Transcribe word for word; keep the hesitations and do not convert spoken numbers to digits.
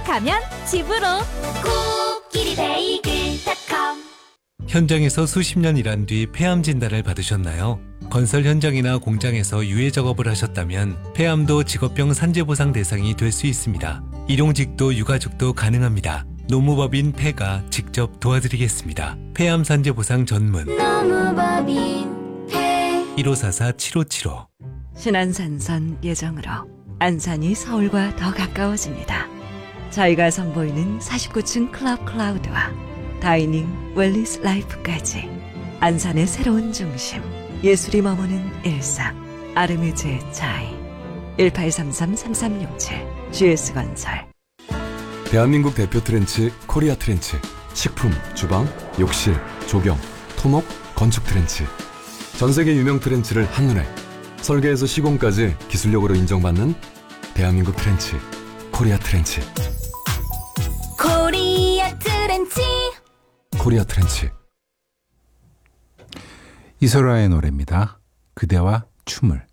가면 집으로. 코끼리 베이글 닷컴. 현장에서 수십 년 일한 뒤 폐암 진단을 받으셨나요? 건설 현장이나 공장에서 유해 작업을 하셨다면 폐암도 직업병 산재보상 대상이 될 수 있습니다. 일용직도 유가족도 가능합니다. 노무법인 폐가 직접 도와드리겠습니다. 폐암 산재보상 전문 노무법인 폐. 일오사사 칠오칠오. 신안산선 예정으로 안산이 서울과 더 가까워집니다. 저희가 선보이는 사십구 층 클럽 클라우드와 다이닝 웰리스 라이프까지 안산의 새로운 중심, 예술이 머무는 일상, 아르메즈의 차이. 일팔삼삼 삼삼육칠 지에스건설. 대한민국 대표 트렌치 코리아 트렌치. 식품, 주방, 욕실, 조경, 토목, 건축 트렌치. 전세계 유명 트렌치를 한눈에 설계에서 시공까지 기술력으로 인정받는 대한민국 트렌치 코리아 트렌치. 코리아 트렌치. 코리아 트렌치. 이소라의 노래입니다. 그대와 춤을.